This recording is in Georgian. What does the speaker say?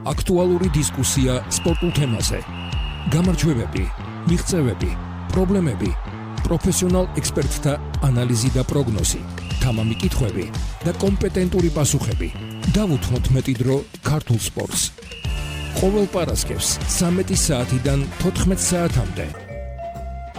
აქტუალური დისკუსია სპორტულ თემაზე. გამარჯვებები, მიღწევები, პრობლემები, პროფესიონალ ექსპერტთა ანალიზი და პროგნოზი, თამამი კითხვები და კომპეტენტური პასუხები. დავუთმოთ მეტი დრო ქართულ სპორტს. ყოველ პარასკევს 13 საათიდან 14 საათამდე